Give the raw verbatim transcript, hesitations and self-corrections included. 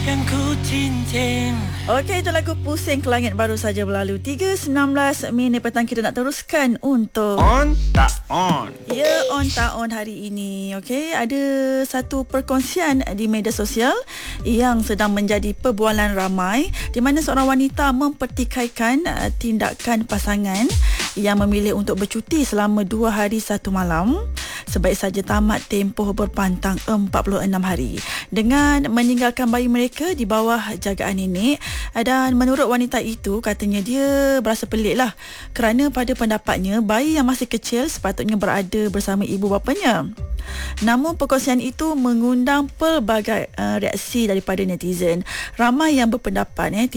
yang ku cincin. Okey, itu lagu Pusing ke Langit baru saja berlalu. tiga sembilan belas minit petang kita nak teruskan untuk On tak on. Ya, on tak on hari ini. Okey, ada satu perkongsian di media sosial yang sedang menjadi perbualan ramai, di mana seorang wanita mempertikaikan uh, tindakan pasangan yang memilih untuk bercuti selama dua hari satu malam sebaik saja tamat tempoh berpantang empat puluh enam hari dengan meninggalkan bayi mereka di bawah jagaan nenek. Dan menurut wanita itu, katanya dia berasa pelik lah kerana pada pendapatnya bayi yang masih kecil sepatutnya berada bersama ibu bapanya. Namun perkongsian itu mengundang pelbagai uh, reaksi daripada netizen. Ramai yang berpendapat eh,